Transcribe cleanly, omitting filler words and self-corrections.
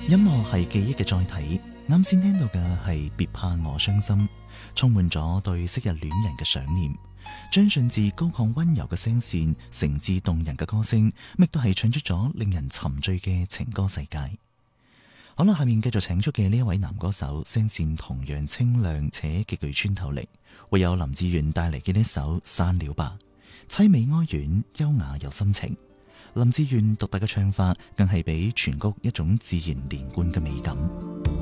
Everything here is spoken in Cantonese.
音樂係記憶嘅載體，啱先聽到嘅係別怕我傷心，充滿咗對昔日戀人嘅想念。張信哲高亢溫柔嘅聲線，誠摯動人嘅歌聲，亦都係唱出咗令人沉醉嘅情歌世界。好啦，下面繼續請出嘅呢一位男歌手，聲線同樣清亮且極具穿透力，會有林志炫帶嚟嘅呢首《散了吧》，凄美哀婉，優雅有深情。林志炫獨特嘅唱法，更係俾全曲一種自然連貫嘅美感。